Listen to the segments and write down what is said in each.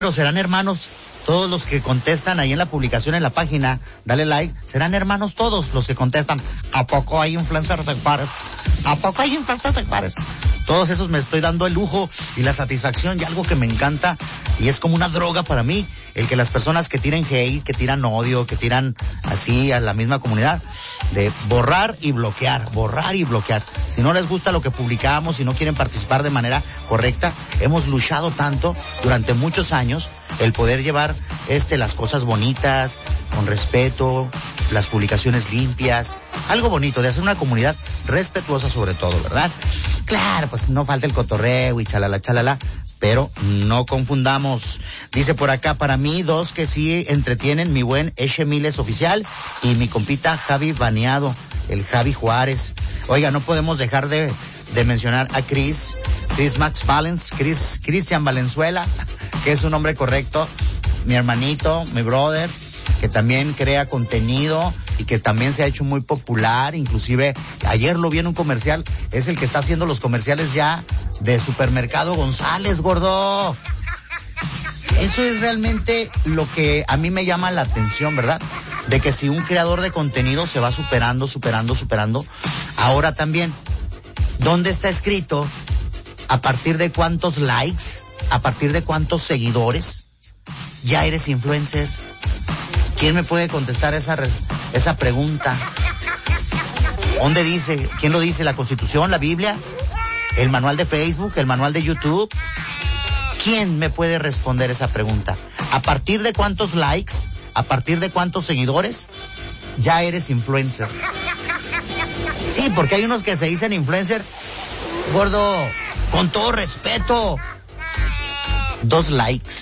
Pero serán hermanos todos los que contestan ahí en la publicación, en la página, dale like, serán hermanos todos los que contestan. ¿A poco hay influencers sexuales? ¿A poco hay influencers sexuales? Todos esos me estoy dando el lujo y la satisfacción y algo que me encanta y es como una droga para mí, el que las personas que tiran hate, que tiran odio, que tiran así a la misma comunidad, de borrar y bloquear. Si no les gusta lo que publicamos, si no quieren participar de manera correcta, hemos luchado tanto durante muchos años el poder llevar las cosas bonitas, con respeto, las publicaciones limpias, algo bonito, de hacer una comunidad respetuosa sobre todo, ¿verdad? Claro, pues no falta el cotorreo y chalala, pero no confundamos. Dice por acá, para mí, dos que sí entretienen, mi buen Eche Miles oficial y mi compita Javi Baneado, el Javi Juárez. Oiga, no podemos dejar de mencionar a Chris Max Valens, Cristian Valenzuela, que es un nombre correcto, mi hermanito, mi brother, que también crea contenido y que también se ha hecho muy popular, inclusive ayer lo vi en un comercial, es el que está haciendo los comerciales ya de Supermercado González, gordo. Eso es realmente lo que a mí me llama la atención, ¿verdad? De que si un creador de contenido se va superando, ahora también, ¿dónde está escrito a partir de cuántos likes, a partir de cuántos seguidores ya eres influencer? ¿Quién me puede contestar esa pregunta? ¿Dónde dice? ¿Quién lo dice? ¿La Constitución? ¿La Biblia? ¿El manual de Facebook? ¿El manual de YouTube? ¿Quién me puede responder esa pregunta? ¿A partir de cuántos likes? ¿A partir de cuántos seguidores ya eres influencer? Sí, porque hay unos que se dicen influencer, gordo, con todo respeto, 2 likes.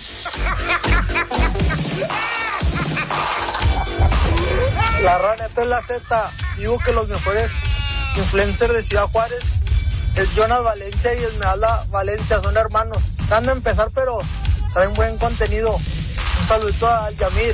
La rana, esta es la Z. Digo que los mejores influencers de Ciudad Juárez es Jonas Valencia y Esmeralda Valencia, son hermanos. Están de empezar, pero traen buen contenido. Un saludito al Yamir.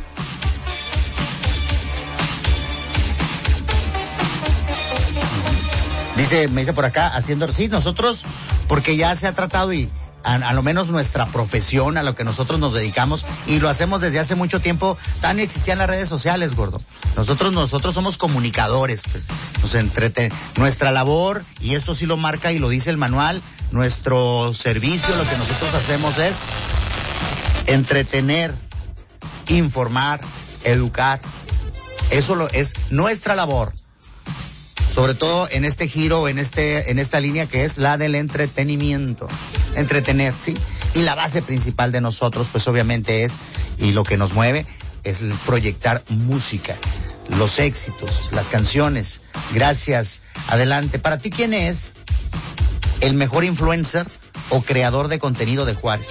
Me dice por acá, sí, nosotros, porque ya se ha tratado y a lo menos nuestra profesión, a lo que nosotros nos dedicamos, y lo hacemos desde hace mucho tiempo, tan existían las redes sociales, gordo. Nosotros somos comunicadores, pues, nuestra labor, y esto sí lo marca y lo dice el manual, nuestro servicio, lo que nosotros hacemos es entretener, informar, educar. Eso es nuestra labor. Sobre todo en este giro, en esta línea que es la del entretenimiento. Entretener, ¿sí? Y la base principal de nosotros, pues obviamente y lo que nos mueve, es el proyectar música, los éxitos, las canciones. Gracias. Adelante. Para ti, ¿quién es el mejor influencer o creador de contenido de Juárez?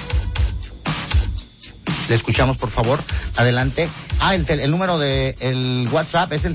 Le escuchamos, por favor. Adelante. El número el WhatsApp es el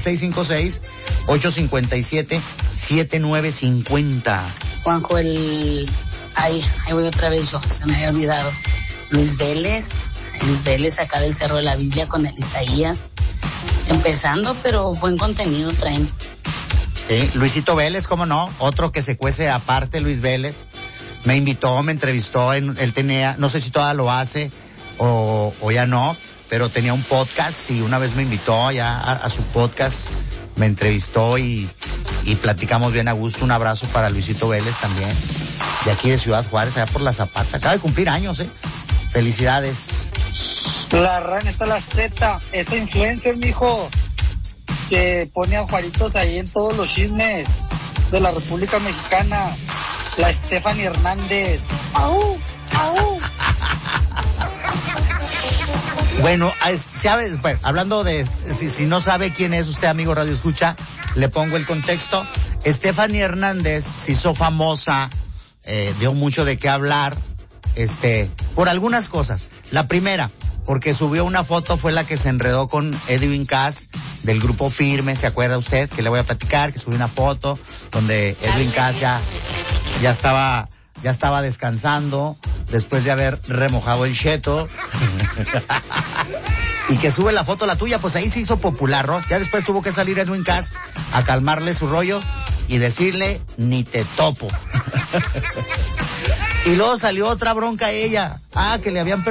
656-857-7950. Juanjo, ahí voy otra vez yo, se me había olvidado. Luis Vélez acá del Cerro de la Biblia con el Isaías. Empezando, pero buen contenido traen. Sí, Luisito Vélez, ¿cómo no? Otro que se cuece aparte, Luis Vélez. Me invitó, me entrevistó, él tenía, no sé si todavía lo hace, o ya no, pero tenía un podcast y una vez me invitó ya a su podcast, me entrevistó y platicamos bien a gusto. Un abrazo para Luisito Vélez también, de aquí de Ciudad Juárez, allá por La Zapata. Acaba de cumplir años, Felicidades. La rana, esta es la Z, ese influencer, mijo, que pone a Juaritos ahí en todos los chismes de la República Mexicana, la Stephanie Hernández. ¡Au! ¡Au! Bueno, ¿sabes? Bueno, hablando de, si no sabe quién es usted, amigo Radio Escucha, le pongo el contexto. Stephanie Hernández se hizo famosa, dio mucho de qué hablar, por algunas cosas. La primera, porque subió una foto, fue la que se enredó con Edwin Cass del grupo Firme, ¿se acuerda usted? Que le voy a platicar, que subió una foto donde Edwin Cass ya estaba descansando después de haber remojado el cheto. Y que sube la foto la tuya, pues ahí se hizo popular, ¿no? Ya después tuvo que salir Edwin Cass a calmarle su rollo y decirle, ni te topo. Y luego salió otra bronca a ella. Que le habían